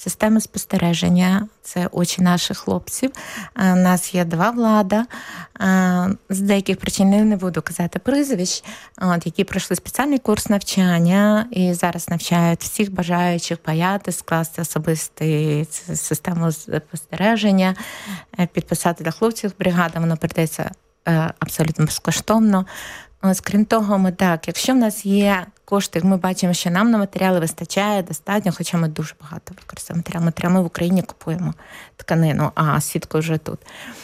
системи спостереження, це очі наших хлопців. У нас є 2 влада, з деяких причин я не буду казати прізвищ, які пройшли спеціальний курс навчання і зараз навчають всіх бажаючих паяти, скласти особисту систему спостереження, підписати для хлопців бригади, воно передається абсолютно безкоштовно. Крім того, якщо в нас є кошти, ми бачимо, що нам на матеріали вистачає достатньо, хоча ми дуже багато використовуємо матеріали. Ми в Україні купуємо тканину, а сітка вже тут.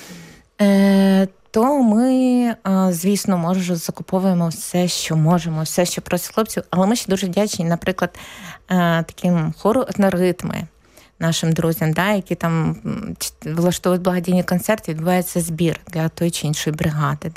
То ми, звісно, може, закуповуємо все, що можемо, все, що просять хлопців, але ми ще дуже вдячні, наприклад, таким хору «Етноритми», нашим друзям, які там влаштовують благодійні концерти, відбувається збір для тої чи іншої бригади.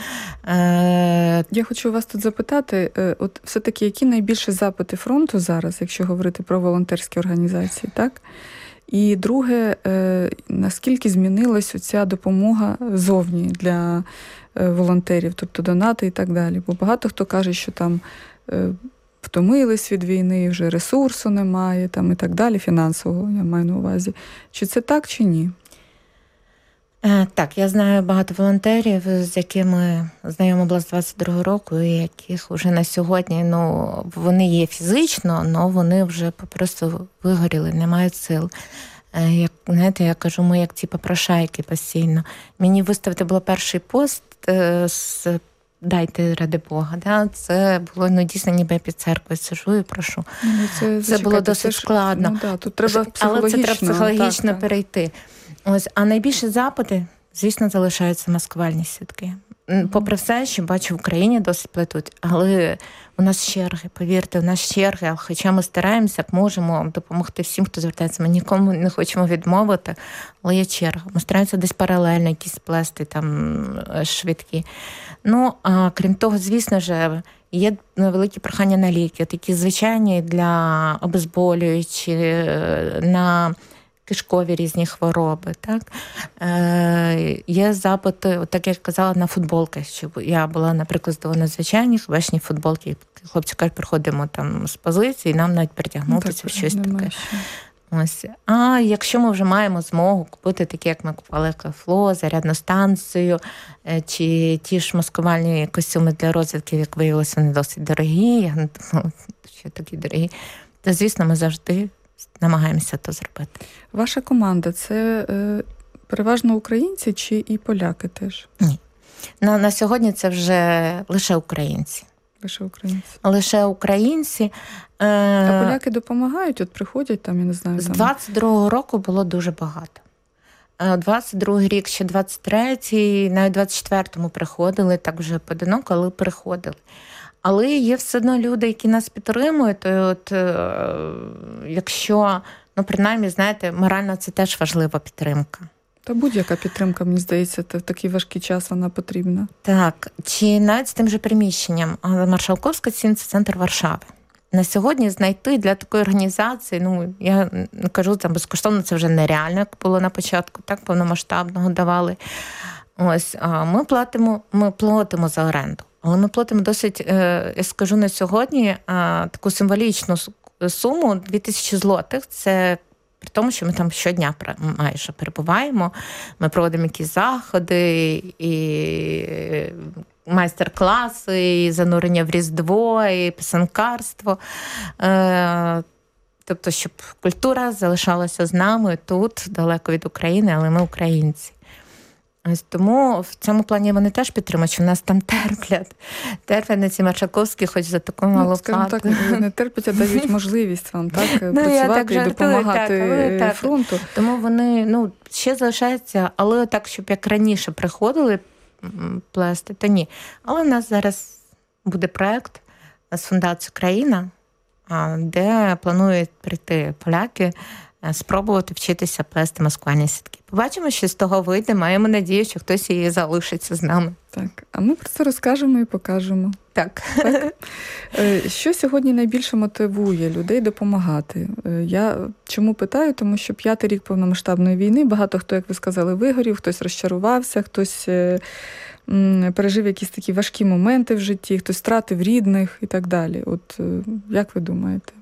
Я хочу вас тут запитати, от все-таки які найбільші запити фронту зараз, якщо говорити про волонтерські організації, так? І друге, наскільки змінилась оця допомога зовні для волонтерів, тобто донати і так далі? Бо багато хто каже, що там втомились від війни, вже ресурсу немає, там і так далі, фінансового, я маю на увазі. Чи це так, чи ні? Так, я знаю багато волонтерів, з якими знайома була з 22-го року, і яких вже на сьогодні, вони є фізично, але вони вже просто вигоріли, не мають сил. Я кажу, ми як ті попрошайки постійно. Мені виставити було перший пост з «Дайте, ради Бога». Це було, дійсно, ніби я під церквою сижу і прошу. Це було досить складно. Тут треба психологічно. Але це треба психологічно перейти. А найбільші запити, звісно, залишаються маскувальні сітки. Попри все, що бачу, в Україні досить плетуть. Але у нас черги, повірте, у нас черги. Хоча ми стараємося, як можемо, допомогти всім, хто звертається. Ми нікому не хочемо відмовити, але є черга. Ми стараємося десь паралельно якісь плести там швидкі. А крім того, звісно ж, є великі прохання на ліки, такі звичайні для обезболюючі, на кишкові різні хвороби. Так? Є запити, так як казала, на футболки. Щоб я була, наприклад, здавана звичайні хвешні футболки. Хлопці кажуть, приходимо там з позиції, нам навіть притягнутися в щось таке. А якщо ми вже маємо змогу купити такі, як ми купували Кафло, зарядну станцію, чи ті ж маскувальні костюми для розвідки, як виявилося, вони досить дорогі, я не думала, що такі дорогі, то, звісно, ми завжди намагаємося то зробити. Ваша команда – це переважно українці чи і поляки теж? Ні. На сьогодні це вже лише українці. Лише українці. Лише українці. А поляки допомагають? От приходять там, я не знаю. З 22-го року було дуже багато. 22-й рік, ще 23-й, навіть 24-му приходили, так вже поодиноко, але приходили. Але є все одно люди, які нас підтримують, то якщо, принаймні, знаєте, морально це теж важлива підтримка. Та будь-яка підтримка, мені здається, в такий важкий час вона потрібна. Так, чи навіть з тим же приміщенням. Маршалковська 7 – це центр Варшави. На сьогодні знайти для такої організації, я кажу, там безкоштовно це вже нереально, як було на початку, так, повномасштабного давали. Ми платимо за оренду. Але ми платимо досить, я скажу на сьогодні, таку символічну суму 2000 злотих. Це при тому, що ми там щодня майже перебуваємо. Ми проводимо якісь заходи, і майстер-класи, і занурення в Різдво, і писанкарство. Тобто, щоб культура залишалася з нами тут, далеко від України, але ми українці. Тому в цьому плані вони теж підтримують, що нас там терплять на ці Маршалковські, хоч за таку малу плату. Так, не терплять, а дають можливість вам працювати і допомагати фронту. Тому вони ще залишаються, але так, щоб як раніше приходили плести, то ні. Але в нас зараз буде проєкт з фундацією «Країна», де планують прийти поляки, спробувати вчитися плести маскувальні сітки. Побачимо, що з того вийде. Маємо надію, що хтось її залишиться з нами. Так, а ми про це розкажемо і покажемо. Так. Що сьогодні найбільше мотивує людей допомагати? Я чому питаю? Тому що 5-й рік повномасштабної війни, багато хто, як ви сказали, вигорів, хтось розчарувався, хтось пережив якісь такі важкі моменти в житті, хтось втратив рідних і так далі. От як ви думаєте?